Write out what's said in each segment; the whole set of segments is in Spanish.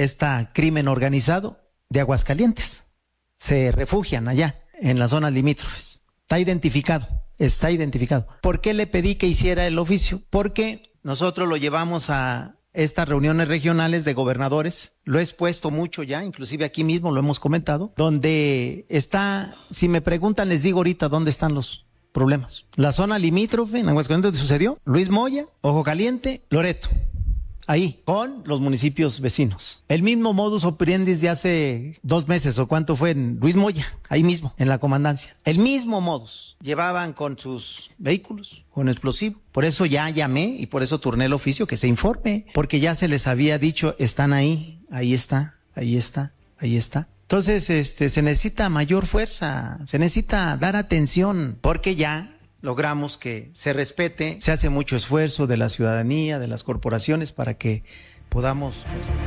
crimen organizado de Aguascalientes. Se refugian allá, en las zonas limítrofes. Está identificado. ¿Por qué le pedí que hiciera el oficio? Porque nosotros lo llevamos a estas reuniones regionales de gobernadores, lo he expuesto mucho ya, inclusive aquí mismo lo hemos comentado, donde está, si me preguntan les digo ahorita dónde están los problemas. La zona limítrofe en Aguascalientes sucedió, Luis Moya, Ojo Caliente, Loreto. Ahí, con los municipios vecinos. El mismo modus operandi de hace 2 meses, o cuánto fue en Luis Moya, ahí mismo, en la comandancia. El mismo modus. Llevaban con sus vehículos, con explosivo. Por eso ya llamé y por eso turné el oficio que se informe, porque ya se les había dicho, están ahí está. Entonces, se necesita mayor fuerza, se necesita dar atención, porque ya logramos que se respete, se hace mucho esfuerzo de la ciudadanía, de las corporaciones para que podamos...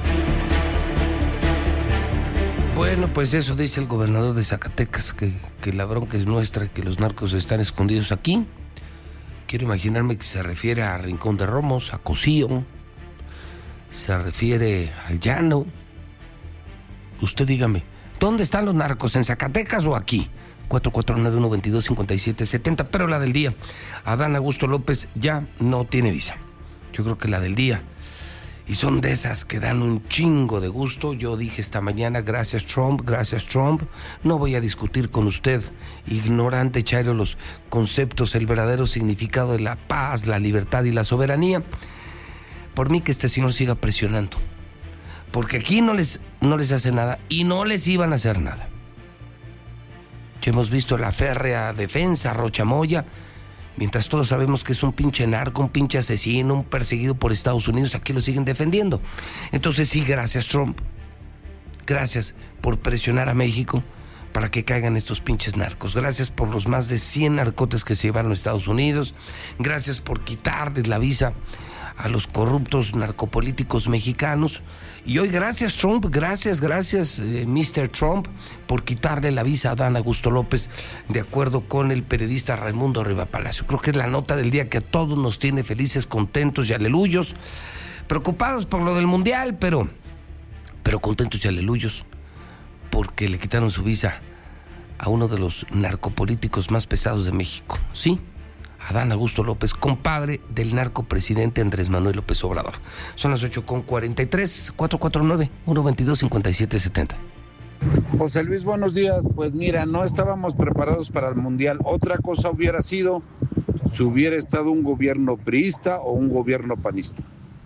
Bueno, pues eso dice el gobernador de Zacatecas, que la bronca es nuestra, que los narcos están escondidos aquí. Quiero imaginarme que se refiere a Rincón de Romos, a Cocío, se refiere al Llano. Usted dígame, ¿dónde están los narcos? ¿En Zacatecas o aquí? 449-122-5770, pero la del día. Adán Augusto López ya no tiene visa. Yo creo que la del día. Y son de esas que dan un chingo de gusto. Yo dije esta mañana, gracias Trump. No voy a discutir con usted, ignorante Chairo, los conceptos, el verdadero significado de la paz, la libertad y la soberanía. Por mí que este señor siga presionando. Porque aquí no les hace nada y no les iban a hacer nada. Ya hemos visto la férrea defensa a Rocha Moya, mientras todos sabemos que es un pinche narco, un pinche asesino, un perseguido por Estados Unidos, aquí lo siguen defendiendo. Entonces sí, gracias Trump, gracias por presionar a México para que caigan estos pinches narcos, gracias por los más de 100 narcotes que se llevaron a Estados Unidos, gracias por quitarles la visa a los corruptos narcopolíticos mexicanos. Y hoy gracias Trump, gracias Mr. Trump, por quitarle la visa a Adán Augusto López, de acuerdo con el periodista Raimundo Riva Palacio. Creo que es la nota del día que a todos nos tiene felices, contentos y aleluyos, preocupados por lo del mundial, pero contentos y aleluyos, porque le quitaron su visa a uno de los narcopolíticos más pesados de México. Sí, Adán Augusto López, compadre del narcopresidente Andrés Manuel López Obrador. Son las 8:43, 449-122-5770. José Luis, buenos días. Pues mira, no estábamos preparados para el Mundial. Otra cosa hubiera sido si hubiera estado un gobierno priista o un gobierno panista.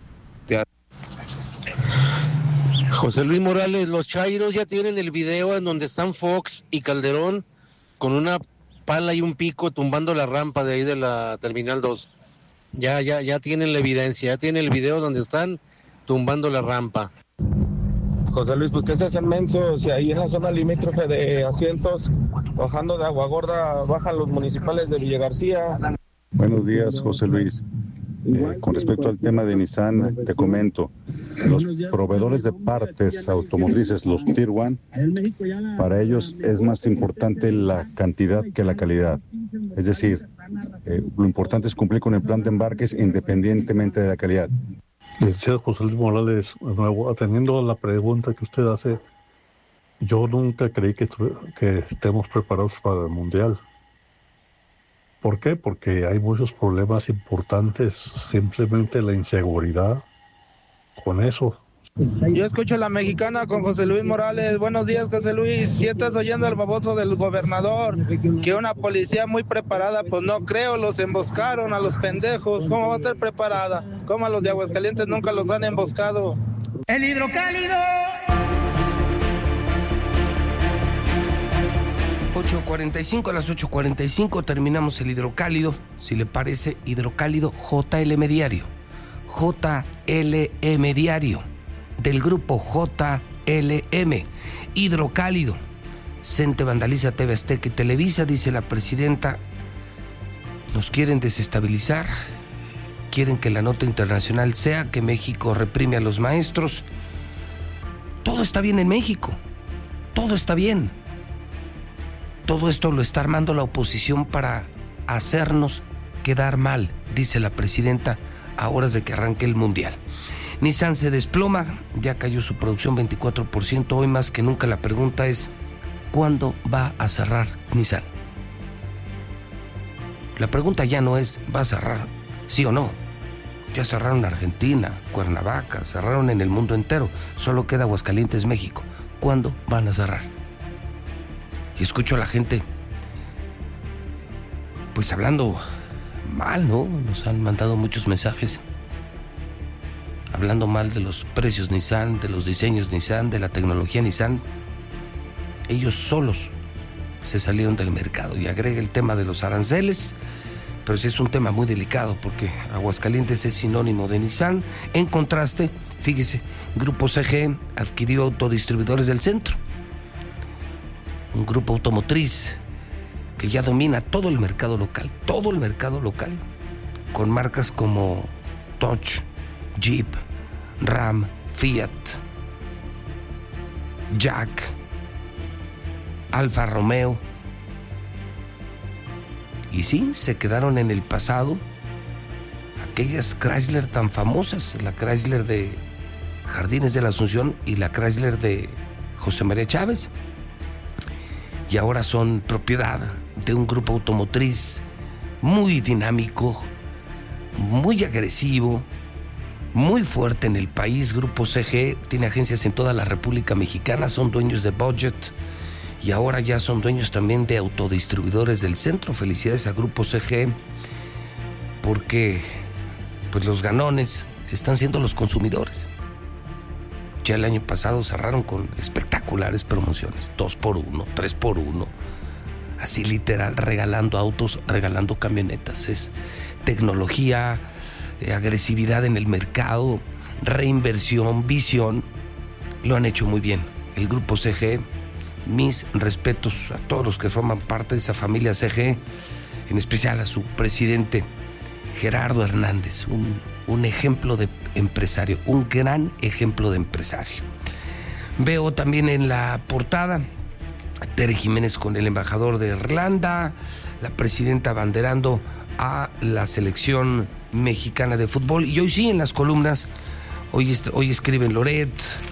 José Luis Morales, los chairos ya tienen el video en donde están Fox y Calderón con una pala y un pico tumbando la rampa de ahí de la Terminal 2. Ya tienen la evidencia, ya tienen el video donde están tumbando la rampa. José Luis, pues que se hacen mensos, y ahí en la zona limítrofe de Asientos, bajando de Agua Gorda, bajan los municipales de Villa García. Buenos días, José Luis. Con respecto al tema de Nissan, te comento, los proveedores de partes automotrices, los Tier 1, para ellos es más importante la cantidad que la calidad. Es decir, lo importante es cumplir con el plan de embarques independientemente de la calidad. Licenciado José Luis Morales, de nuevo, atendiendo a la pregunta que usted hace, yo nunca creí que estemos preparados para el Mundial. ¿Por qué? Porque hay muchos problemas importantes, simplemente la inseguridad con eso. Yo escucho La Mexicana con José Luis Morales. Buenos días, José Luis. Si estás oyendo al baboso del gobernador, que una policía muy preparada, pues no creo, los emboscaron a los pendejos. ¿Cómo va a estar preparada? ¿Cómo a los de Aguascalientes nunca los han emboscado? El hidrocálido. 8:45, a las 8:45 terminamos el hidrocálido. Si le parece, hidrocálido JLM Diario. JLM Diario. Del grupo JLM. Hidrocálido. Cente vandaliza TV Azteca y Televisa, dice la presidenta. Nos quieren desestabilizar. Quieren que la nota internacional sea que México reprime a los maestros. Todo está bien en México. Todo está bien. Todo esto lo está armando la oposición para hacernos quedar mal, dice la presidenta, a horas de que arranque el Mundial. Nissan se desploma, ya cayó su producción 24%. Hoy más que nunca la pregunta es, ¿cuándo va a cerrar Nissan? La pregunta ya no es, ¿va a cerrar sí o no? Ya cerraron Argentina, Cuernavaca, cerraron en el mundo entero. Solo queda Aguascalientes, México. ¿Cuándo van a cerrar? Y escucho a la gente, pues hablando mal, ¿no? Nos han mandado muchos mensajes hablando mal de los precios Nissan, de los diseños Nissan, de la tecnología Nissan. Ellos solos se salieron del mercado. Y agrega el tema de los aranceles, pero sí es un tema muy delicado porque Aguascalientes es sinónimo de Nissan. En contraste, fíjese, Grupo CG adquirió Autodistribuidores del Centro, un grupo automotriz que ya domina todo el mercado local, con marcas como Dodge, Jeep, Ram, Fiat, Jack, Alfa Romeo. Y sí, se quedaron en el pasado aquellas Chrysler tan famosas, la Chrysler de Jardines de la Asunción y la Chrysler de José María Chávez. Y ahora son propiedad de un grupo automotriz muy dinámico, muy agresivo, muy fuerte en el país. Grupo CG tiene agencias en toda la República Mexicana, son dueños de Budget y ahora ya son dueños también de Autodistribuidores del Centro. Felicidades a Grupo CG, porque pues los ganones están siendo los consumidores. Ya el año pasado cerraron con espectaculares promociones, 2x1, 3x1, así literal, regalando autos, regalando camionetas. Es tecnología, agresividad en el mercado, reinversión, visión. Lo han hecho muy bien el Grupo CG. Mis respetos a todos los que forman parte de esa familia CG, en especial a su presidente Gerardo Hernández, un ejemplo de empresario, un gran ejemplo de empresario. Veo también en la portada a Tere Jiménez con el embajador de Irlanda, la presidenta abanderando a la selección mexicana de fútbol. Y hoy sí, en las columnas, hoy escriben Loret,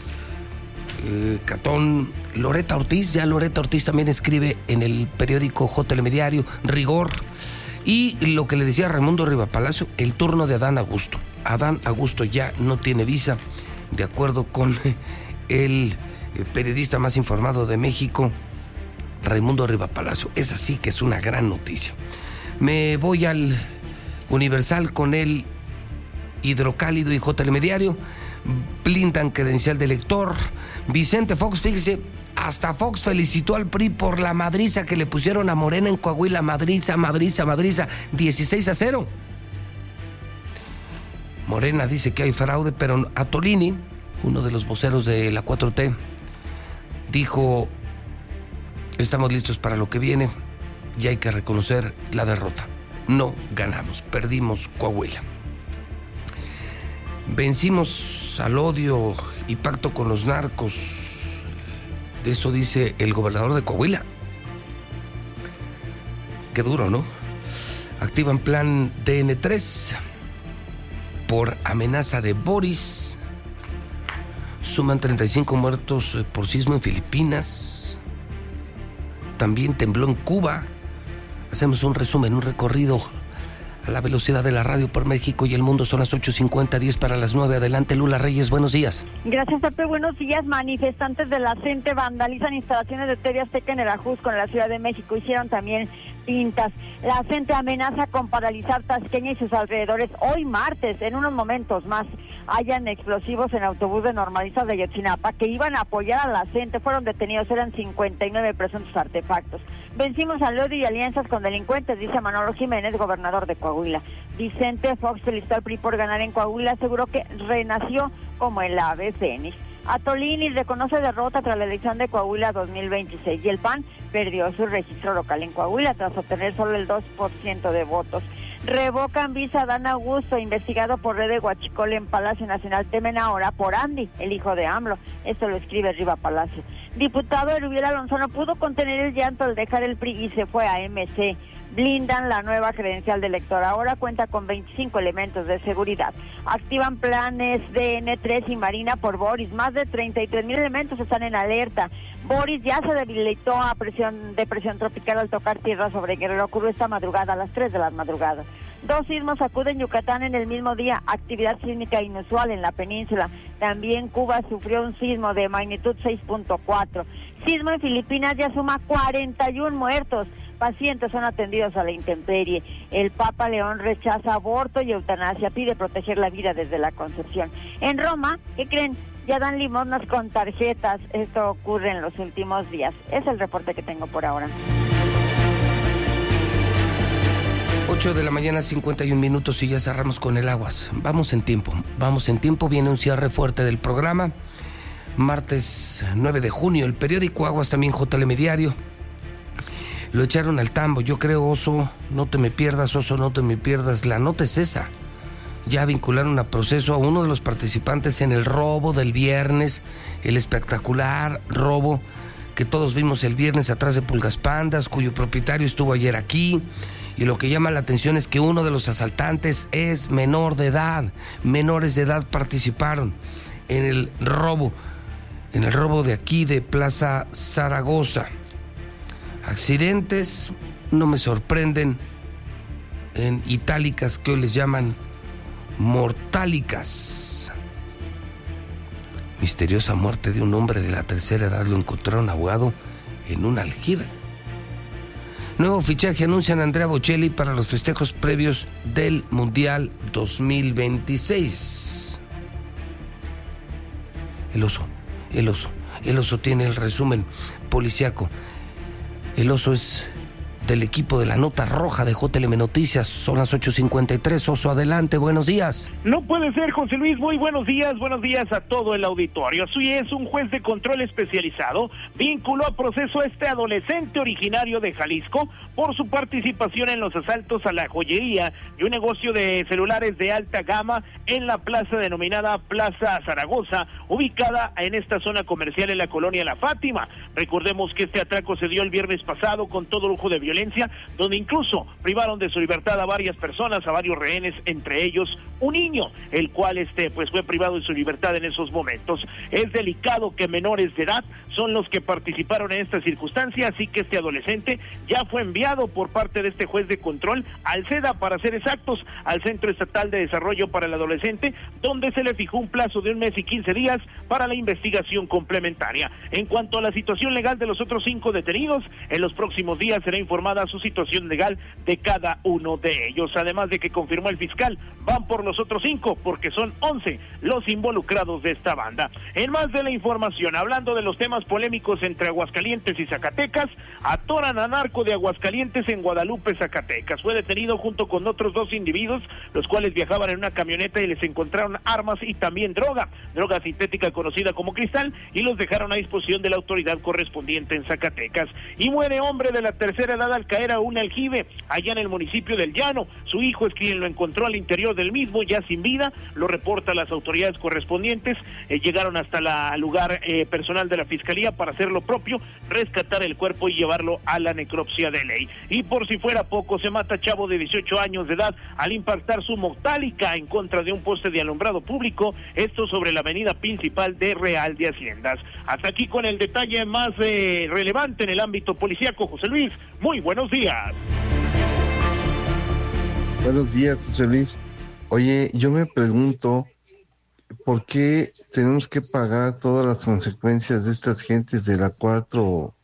Catón, Loreta Ortiz. Ya Loreta Ortiz también escribe en el periódico J. Telediario, Rigor. Y lo que le decía Raimundo Rivapalacio, el turno de Adán Augusto. Adán Augusto ya no tiene visa, de acuerdo con el periodista más informado de México, Raimundo Rivapalacio. Esa sí que es una gran noticia. Me voy al Universal con el Hidrocálido y J. Telediario. Blindan credencial de elector. Vicente Fox, fíjese, hasta Fox felicitó al PRI por la madriza que le pusieron a Morena en Coahuila. Madriza, 16-0. Morena dice que hay fraude, pero Atolini, uno de los voceros de la 4T, dijo: estamos listos para lo que viene y hay que reconocer la derrota. No ganamos, perdimos Coahuila. Vencimos al odio y pacto con los narcos. De eso dice el gobernador de Coahuila. Qué duro, ¿no? Activan plan DN3 por amenaza de Boris. Suman 35 muertos por sismo en Filipinas. También tembló en Cuba. Hacemos un resumen, un recorrido a la velocidad de la radio por México y el mundo. Son las 8:50, 10 para las 9. Adelante, Lula Reyes, buenos días. Gracias, Pepe, buenos días. Manifestantes de la CENTE vandalizan instalaciones de TV Azteca en el Ajusco, en la Ciudad de México. Hicieron también pintas. La CENTE amenaza con paralizar Tasqueña y sus alrededores hoy martes. En unos momentos más hayan explosivos en autobús de normalistas de Ayotzinapa que iban a apoyar a la CENTE. Fueron detenidos, eran 59 presuntos artefactos. Vencimos al odio y alianzas con delincuentes, dice Manolo Jiménez, gobernador de Coahuila. Vicente Fox felicitó al PRI por ganar en Coahuila, aseguró que renació como el ave fénix. Atolini reconoce derrota tras la elección de Coahuila 2026 y el PAN perdió su registro local en Coahuila tras obtener solo el 2% de votos. Revocan visa a Adán Augusto, investigado por red de huachicol en Palacio Nacional. Temen ahora por Andy, el hijo de AMLO. Esto lo escribe Riva Palacio. Diputado Erubiel Alonso no pudo contener el llanto al dejar el PRI y se fue a MC. Blindan la nueva credencial de elector. Ahora cuenta con 25 elementos de seguridad. Activan planes de N3 y Marina por Boris. Más de 33,000 elementos están en alerta. Boris ya se debilitó a depresión tropical al tocar tierra sobre Guerrero. Ocurrió esta madrugada a las 3 de la madrugada. 2 sismos sacuden Yucatán en el mismo día. Actividad sísmica inusual en la península. También Cuba sufrió un sismo de magnitud 6.4. Sismo en Filipinas ya suma 41 muertos. Pacientes son atendidos a la intemperie. El Papa León rechaza aborto y eutanasia, pide proteger la vida desde la concepción. En Roma, ¿qué creen? Ya dan limosnas con tarjetas. Esto ocurre en los últimos días. Es el reporte que tengo por ahora. 8 de la mañana, 51 minutos y ya cerramos con el Aguas. Vamos en tiempo. Viene un cierre fuerte del programa. Martes 9 de junio, el periódico Aguas, también JLM Diario. Lo echaron al tambo. Yo creo, Oso, no te me pierdas. La nota es esa. Ya vincularon a proceso a uno de los participantes en el robo del viernes, el espectacular robo que todos vimos el viernes atrás de Pulgas Pandas, cuyo propietario estuvo ayer aquí. Y lo que llama la atención es que uno de los asaltantes es menor de edad. Menores de edad participaron en el robo de aquí de Plaza Zaragoza. Accidentes no me sorprenden, en itálicas que hoy les llaman mortálicas. Misteriosa muerte de un hombre de la tercera edad, lo encontraron ahogado en un aljibe. Nuevo fichaje, anuncian a Andrea Bocelli para los festejos previos del Mundial 2026. El oso tiene el resumen policiaco. El oso es del equipo de la Nota Roja de JLM Noticias. Son las 8:53. Oso, adelante, buenos días. No puede ser, José Luis, muy buenos días a todo el auditorio. Así es, un juez de control especializado vinculó a proceso a este adolescente originario de Jalisco por su participación en los asaltos a la joyería y un negocio de celulares de alta gama en la plaza denominada Plaza Zaragoza, ubicada en esta zona comercial en la colonia La Fátima. Recordemos que este atraco se dio el viernes pasado con todo lujo de violencia, donde incluso privaron de su libertad a varias personas, a varios rehenes, entre ellos un niño, el cual pues fue privado de su libertad en esos momentos. Es delicado que menores de edad son los que participaron en esta circunstancia, así que este adolescente ya fue enviado por parte de este juez de control al CEDA, para ser exactos, al Centro Estatal de Desarrollo para el Adolescente, donde se le fijó un plazo de 1 mes y 15 días para la investigación complementaria. En cuanto a la situación legal de los otros 5 detenidos, en los próximos días será informada su situación legal de cada uno de ellos. Además de que confirmó el fiscal, van por los otros 5, porque son 11 los involucrados de esta banda. En más de la información, hablando de los temas polémicos entre Aguascalientes y Zacatecas, atoran a narco de Aguascalientes en Guadalupe, Zacatecas. Fue detenido junto con otros 2 individuos, los cuales viajaban en una camioneta y les encontraron armas y también droga sintética conocida como cristal, y los dejaron a disposición de la autoridad correspondiente en Zacatecas. Y muere hombre de la tercera edad al caer a un aljibe allá en el municipio del Llano. Su hijo es quien lo encontró al interior del mismo, ya sin vida, lo reporta las autoridades correspondientes. Llegaron hasta el lugar personal de la fiscalía para hacer lo propio, rescatar el cuerpo y llevarlo a la necropsia de ley. Y por si fuera poco, se mata chavo de 18 años de edad al impactar su mortálica en contra de un poste de alumbrado público, esto sobre la avenida principal de Real de Haciendas. Hasta aquí con el detalle más relevante en el ámbito policíaco. José Luis, muy buenos días. Buenos días, José Luis. Oye, yo me pregunto, ¿por qué tenemos que pagar todas las consecuencias de estas gentes de la cuarta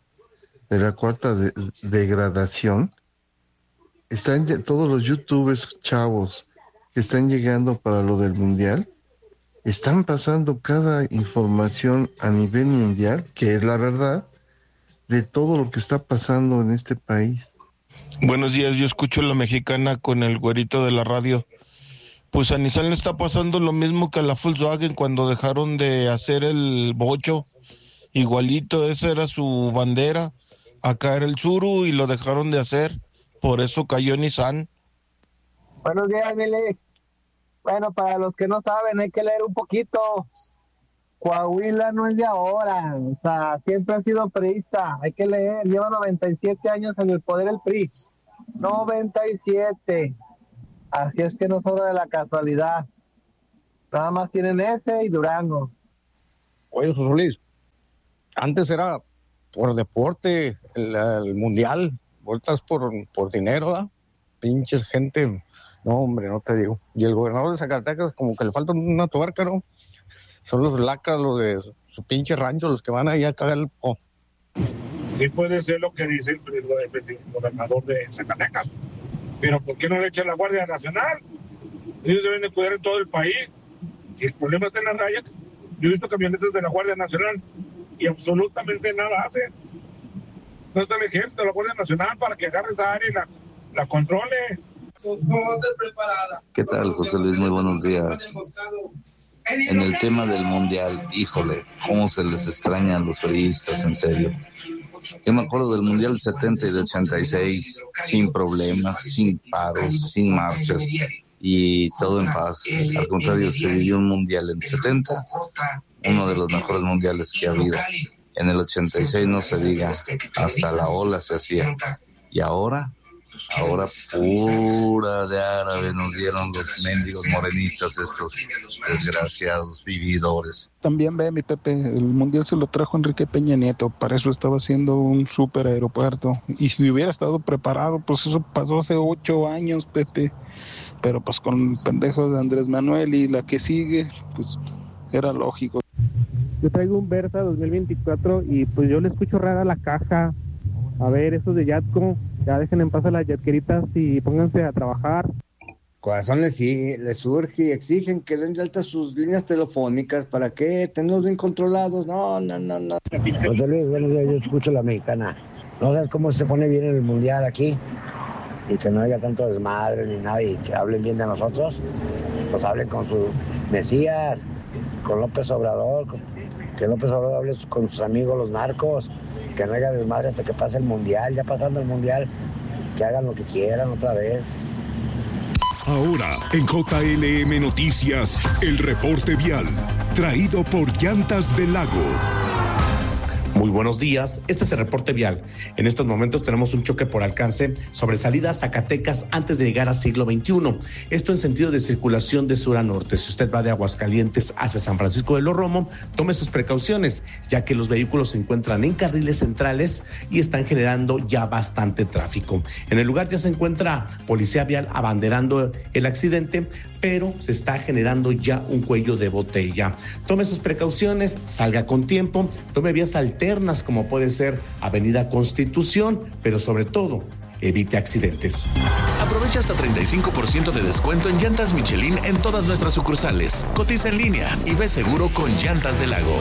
degradación? Están todos los youtubers chavos que están llegando para lo del mundial, están pasando cada información a nivel mundial, que es la verdad, de todo lo que está pasando en este país. Buenos días, yo escucho La Mexicana con el güerito de la radio. Pues a Nissan le está pasando lo mismo que a la Volkswagen cuando dejaron de hacer el bocho. Igualito, esa era su bandera. Acá era el Tsuru y lo dejaron de hacer. Por eso cayó Nissan. Buenos días, Mili. Bueno, para los que no saben, hay que leer un poquito. Coahuila no es de ahora, o sea, siempre ha sido priista. Hay que leer, lleva 97 años en el poder el PRI. 97. Así es que no es obra de la casualidad. Nada más tienen ese y Durango. Oye, José Luis, antes era por deporte, el mundial, vueltas por dinero, ¿verdad? Pinches gente, no hombre, no te digo. Y el gobernador de Zacatecas como que le falta una tuerca, ¿no? Son los lacras, los de su pinche rancho, los que van ahí a cagar el po. Sí puede ser lo que dice el gobernador de Zacatecas, pero ¿por qué no le echa la Guardia Nacional? Ellos deben de cuidar en todo el país. Si el problema está en las rayas, yo he visto camionetas de la Guardia Nacional y absolutamente nada hacen. No está el ejército, la Guardia Nacional para que agarre esa área y la controle. ¿Qué tal, José Luis? Muy buenos días. En el tema del mundial, híjole, cómo se les extraña a los periodistas, en serio. Yo me acuerdo del mundial 70 y del 86, sin problemas, sin paros, sin marchas y todo en paz. Al contrario, se vivió un mundial en 70, uno de los mejores mundiales que ha habido. En el 86 no se diga, hasta la ola se hacía. Y ahora pura de árabe nos dieron los mendigos morenistas, estos desgraciados vividores. También ve, mi Pepe, el mundial se lo trajo Enrique Peña Nieto, para eso estaba haciendo un súper aeropuerto, y si hubiera estado preparado, pues eso pasó hace 8 años, Pepe, pero pues con el pendejo de Andrés Manuel y la que sigue, pues era lógico. Yo traigo un Versa 2024 y pues yo le escucho rara la caja. A ver, esos de Yatco, ya dejen en paz a las yatqueritas y pónganse a trabajar. Corazón les surge y exigen que den de alta sus líneas telefónicas. ¿Para qué? Tenerlos bien controlados. No. José Luis, buenos días, yo escucho la mexicana. No sabes cómo se pone bien el mundial aquí y que no haya tanto desmadre ni nada y que hablen bien de nosotros. Pues hablen con su Mesías, con López Obrador, que López Obrador hable con sus amigos los narcos. Que no haya desmadre hasta que pase el mundial. Ya pasando el mundial, que hagan lo que quieran otra vez. Ahora, en JLM Noticias, el reporte vial, traído por Llantas del Lago. Muy buenos días, este es el reporte vial. En estos momentos tenemos un choque por alcance sobre salida Zacatecas antes de llegar a siglo XXI. Esto en sentido de circulación de sur a norte. Si usted va de Aguascalientes hacia San Francisco de los Romo, tome sus precauciones, ya que los vehículos se encuentran en carriles centrales y están generando ya bastante tráfico. En el lugar ya se encuentra policía vial abanderando el accidente, pero se está generando ya un cuello de botella. Tome sus precauciones, salga con tiempo, tome vías alternas como puede ser Avenida Constitución, pero sobre todo, evite accidentes. Aprovecha hasta 35% de descuento en llantas Michelin en todas nuestras sucursales. Cotiza en línea y ve seguro con Llantas del Lago.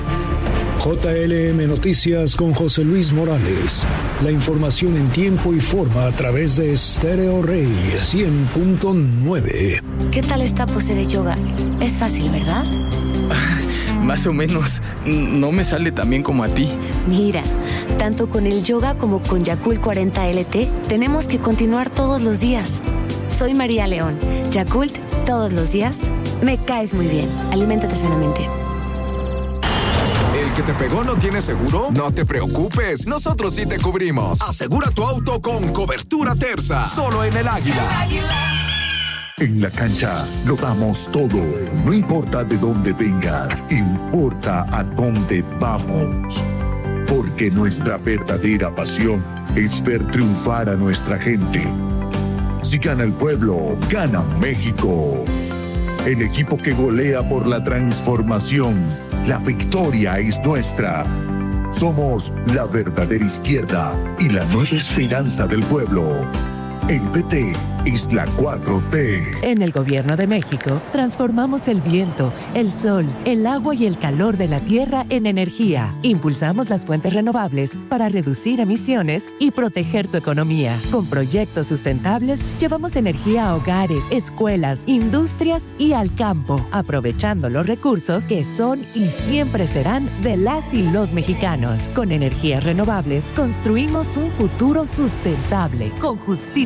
JLM Noticias con José Luis Morales. La información en tiempo y forma a través de Stereo Rey 100.9. ¿Qué tal esta pose de yoga? Es fácil, ¿verdad? Más o menos. No me sale tan bien como a ti. Mira, tanto con el yoga como con Yakult 40 LT, tenemos que continuar todos los días. Soy María León. Yakult, todos los días. Me caes muy bien. Aliméntate sanamente. ¿El que te pegó no tiene seguro? No te preocupes, nosotros sí te cubrimos. Asegura tu auto con cobertura Terza, solo en El Águila. En la cancha lo damos todo. No importa de dónde vengas, importa a dónde vamos. Porque nuestra verdadera pasión es ver triunfar a nuestra gente. Si gana el pueblo, gana México. El equipo que golea por la transformación. La victoria es nuestra. Somos la verdadera izquierda y la nueva esperanza del pueblo. El PT es la 4T. En el Gobierno de México, transformamos el viento, el sol, el agua y el calor de la tierra en energía. Impulsamos las fuentes renovables para reducir emisiones y proteger tu economía. Con proyectos sustentables, llevamos energía a hogares, escuelas, industrias y al campo, aprovechando los recursos que son y siempre serán de las y los mexicanos. Con energías renovables, construimos un futuro sustentable, con justicia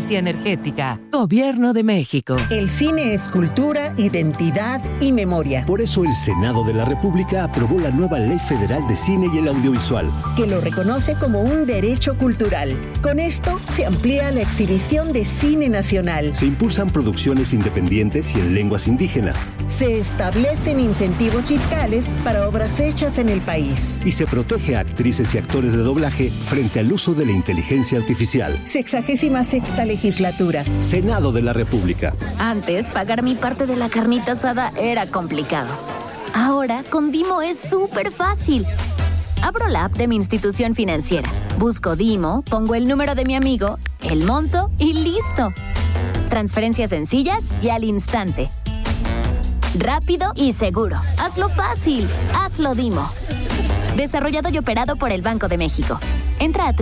eficiencia energética. Gobierno de México. El cine es cultura, identidad y memoria. Por eso el Senado de la República aprobó la nueva Ley Federal de Cine y el Audiovisual, que lo reconoce como un derecho cultural. Con esto se amplía la exhibición de cine nacional. Se impulsan producciones independientes y en lenguas indígenas. Se establecen incentivos fiscales para obras hechas en el país. Y se protege a actrices y actores de doblaje frente al uso de la inteligencia artificial. 66ª legislatura. Senado de la República. Antes, pagar mi parte de la carnita asada era complicado. Ahora, con Dimo es súper fácil. Abro la app de mi institución financiera, busco Dimo, pongo el número de mi amigo, el monto y ¡listo! Transferencias sencillas y al instante. Rápido y seguro. Hazlo fácil. Hazlo Dimo. Desarrollado y operado por el Banco de México. Entra a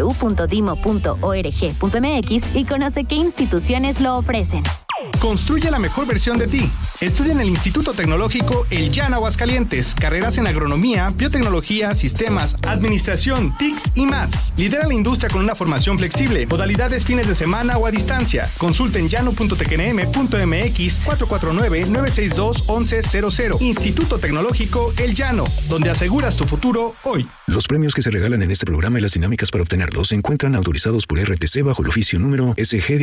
www.dimo.org.mx y conoce qué instituciones lo ofrecen. Construye la mejor versión de ti. Estudia en el Instituto Tecnológico El Llano Aguascalientes. Carreras en agronomía, biotecnología, sistemas, administración, TICS y más. Lidera la industria con una formación flexible. Modalidades fines de semana o a distancia. Consulta en llano.tecnm.mx 449-962-1100. Instituto Tecnológico El Llano, donde aseguras tu futuro hoy. Los premios que se regalan en este programa y las dinámicas para obtenerlos se encuentran autorizados por RTC bajo el oficio número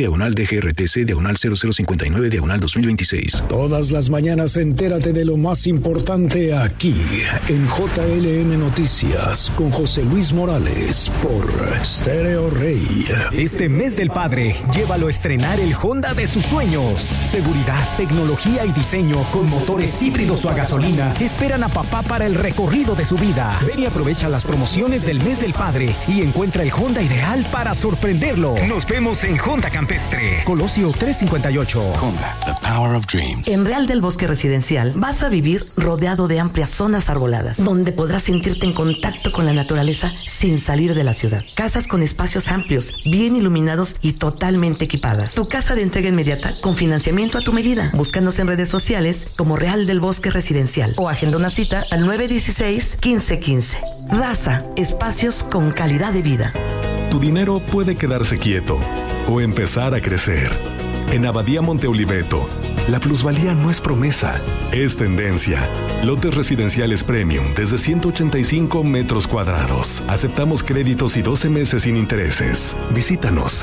SG/DGRTC/0059/2026. Todas las mañanas entérate de lo más importante aquí en JLM Noticias con José Luis Morales por Stereo Rey. Este mes del padre, llévalo a estrenar el Honda de sus sueños. Seguridad, tecnología y diseño con motores híbridos o a gasolina esperan a papá para el recorrido de su vida. Ven y aprovecha las promociones del mes del padre y encuentra el Honda ideal para sorprenderlo. Nos vemos en Honda Campestre, Colosio 358. Honda, the power of dreams. En Real del Bosque Residencial vas a vivir rodeado de amplias zonas arboladas, donde podrás sentirte en contacto con la naturaleza sin salir de la ciudad. Casas con espacios amplios, bien iluminados y totalmente equipadas. Tu casa de entrega inmediata con financiamiento a tu medida. Búscanos en redes sociales como Real del Bosque Residencial o agenda una cita al 916-1515. Raza, espacios con calidad de vida. Tu dinero puede quedarse quieto o empezar a crecer. En Abadía Monte Oliveto, la plusvalía no es promesa, es tendencia. Lotes residenciales premium desde 185 metros cuadrados. Aceptamos créditos y 12 meses sin intereses. Visítanos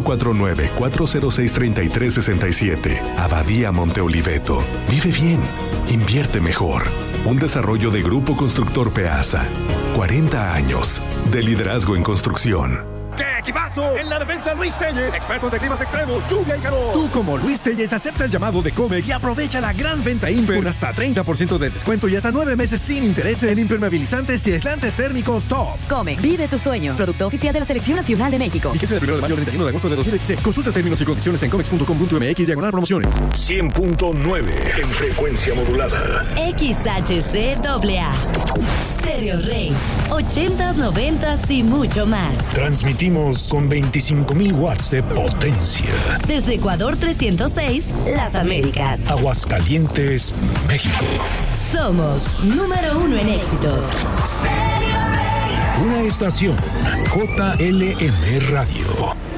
449-406-3367. Abadía Monte Oliveto. Vive bien, invierte mejor. Un desarrollo de Grupo Constructor Peasa. 40 años de liderazgo en construcción. ¡Qué equipazo! En la defensa, Luis Telles, experto de climas extremos, lluvia y calor. Tú, como Luis Telles, acepta el llamado de Comex y aprovecha la gran venta Imper con hasta 30% de descuento y hasta 9 meses sin intereses en impermeabilizantes y aislantes térmicos top. Comex, vive tus sueños. Producto oficial de la Selección Nacional de México. Fíjese del 1 de mayo al 31 de agosto de 2016. Consulta términos y condiciones en comex.com.mx/promociones. 100.9 en frecuencia modulada. XHCAA. Stereo Rey. 80s, 90s y mucho más. Transmitimos con 25,000 watts de potencia. Desde Ecuador 306, Las Américas. Aguascalientes, México. Somos número 1 en éxitos. Una estación JLM Radio.